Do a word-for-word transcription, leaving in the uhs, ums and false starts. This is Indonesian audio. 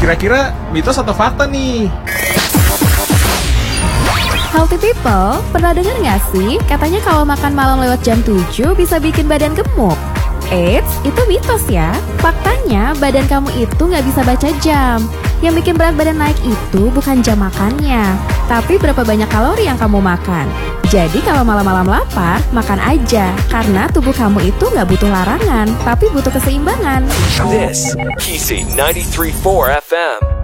Kira-kira mitos atau fakta nih? Healthy people, pernah dengar nggak sih katanya kalau makan malam lewat jam tujuh bisa bikin badan gemuk? Eits, itu mitos ya. Faktanya, badan kamu itu nggak bisa baca jam. Yang bikin berat badan naik itu bukan jam makannya, tapi berapa banyak kalori yang kamu makan. Jadi kalau malam-malam lapar, makan aja. Karena tubuh kamu itu nggak butuh larangan, tapi butuh keseimbangan. This, Kisi ninety-three point four F M.